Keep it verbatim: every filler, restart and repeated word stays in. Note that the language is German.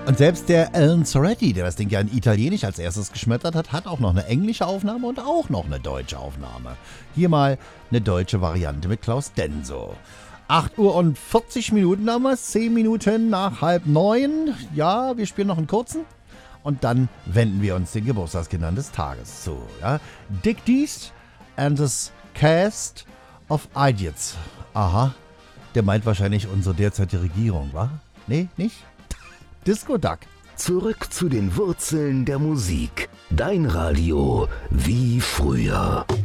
Und selbst der Alan Soretti, der das Ding ja in Italienisch als erstes geschmettert hat, hat auch noch eine englische Aufnahme und auch noch eine deutsche Aufnahme. Hier mal eine deutsche Variante mit Klaus Denso. acht Uhr und vierzig Minuten damals, zehn Minuten nach halb neun. Ja, wir spielen noch einen kurzen. Und dann wenden wir uns den Geburtstagskindern des Tages zu. Ja? Dick Deest and the Cast of Idiots. Aha, der meint wahrscheinlich unsere derzeitige Regierung, wa? Nee, nicht? Disco Duck. Zurück zu den Wurzeln der Musik. Dein Radio wie früher.